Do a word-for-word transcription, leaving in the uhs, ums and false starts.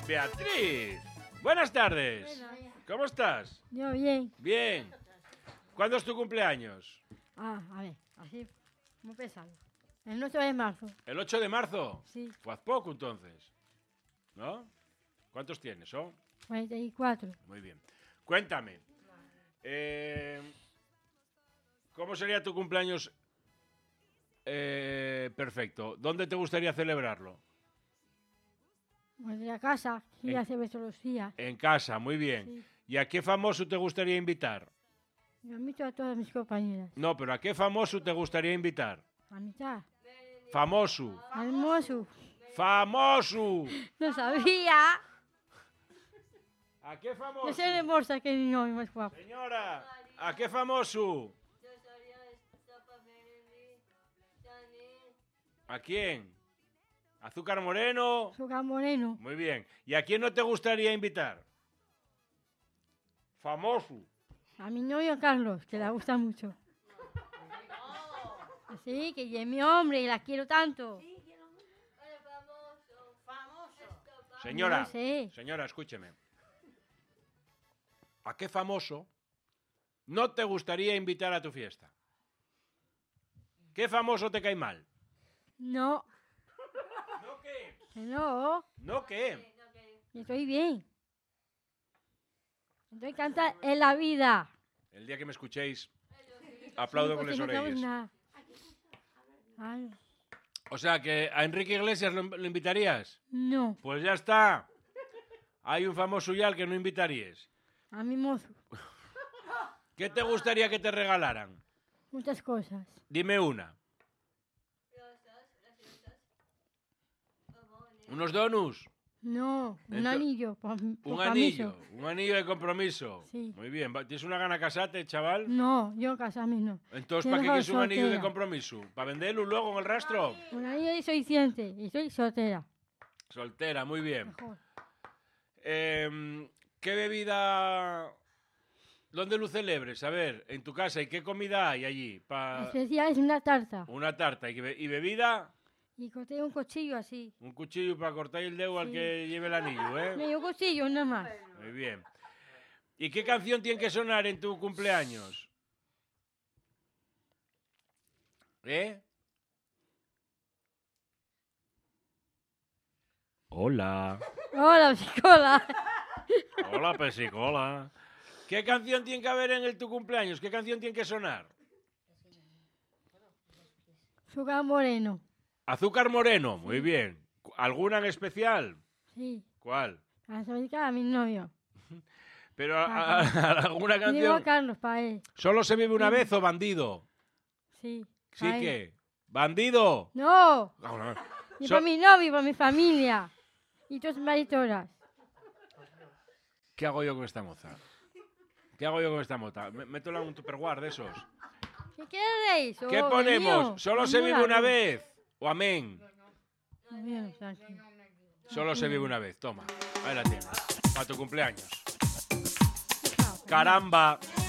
Beatriz, buenas tardes. ¿Cómo estás? Yo bien. Bien. ¿Cuándo es tu cumpleaños? Ah, a ver, así, muy pesado. El ocho de marzo. ¿El ocho de marzo? Sí. Pues poco entonces, ¿no? ¿Cuántos tienes, son? cuarenta y cuatro. Muy bien. Cuéntame, eh, ¿cómo sería tu cumpleaños eh, perfecto? ¿Dónde te gustaría celebrarlo? Pues de la casa, sí, En- hace todos los días. En casa, muy bien. Sí. ¿Y a qué famoso te gustaría invitar? Yo invito a todas mis compañeras. No, pero ¿a qué famoso te gustaría invitar? A mitad. Famoso. Hermoso. ¡Famoso! No sabía. ¿A qué famoso? No sé de morsa que mi novio más guapo. Señora, ¿a qué famoso? ¿A quién? ¿Azúcar Moreno? Azúcar Moreno. Muy bien. ¿Y a quién no te gustaría invitar? Famoso. A mi novio Carlos, que le gusta mucho. Sí, que es mi hombre y la quiero tanto. Señora, No sé. señora, escúcheme. ¿A qué famoso no te gustaría invitar a tu fiesta? ¿Qué famoso te cae mal? No, ¿No qué? que no. ¿No qué? Estoy bien. Estoy encantada en la vida. El día que me escuchéis, aplaudo Sí, con porque las no sabemos orejas. nada. Ay, O sea, que a Enrique Iglesias lo, lo invitarías. no, Pues ya está. Hay un famoso ya al que no invitarías. a mi mozo. ¿Qué te gustaría que te regalaran? Muchas cosas. Dime una. ¿Unos donuts? No, un Ento- anillo. por- Un por anillo. permiso. Un anillo de compromiso. Sí. Muy bien. Va- ¿Tienes una gana casarte, chaval? No, yo casarme no. Entonces, Yo ¿para qué soy quieres un anillo de soltera. compromiso? ¿Para venderlo luego en el rastro? Un anillo y soy ciente y soy soltera. Soltera, muy bien. Mejor. Em, ¿Qué bebida... ¿Dónde lo celebres? A ver, en tu casa, ¿y qué comida hay allí? Pa... Especial es una tarta. Una tarta. ¿Y be- y bebida? Y corté un cuchillo así. Un cuchillo para cortar el dedo al Sí. que lleve el anillo, ¿eh? Medio cuchillo, nada más. Muy bien. ¿Y qué canción tiene que sonar en tu cumpleaños? ¿Eh? Hola. Hola, psicola. Hola, pesicola. ¿Qué canción tiene que haber en el tu cumpleaños? ¿Qué canción tiene que sonar? Azúcar Moreno. Azúcar Moreno, muy bien. ¿Alguna en especial? Sí. ¿Cuál? Para dedicar a mi novio. Pero a- a- a- alguna Y digo a canción. Carlos para él. ¿Solo se vive una Sí. vez o bandido? Sí. Sí pa' él. que. ¿Bandido? No. No, no. Y So- para mi novio, y para mi familia. Y tus maritoras. ¿Qué hago yo con esta moza? ¿Qué hago yo con esta moza? Me- Métola en un tupperware de esos. ¿Qué queréis? ¿Qué Oh, ponemos? mío. ¿Solo se vive Mira, una no. vez? ¿O amén? Mío, tranquilo. Solo se vive una vez. Toma, ahí la tienes. Para tu cumpleaños. Chao. Caramba.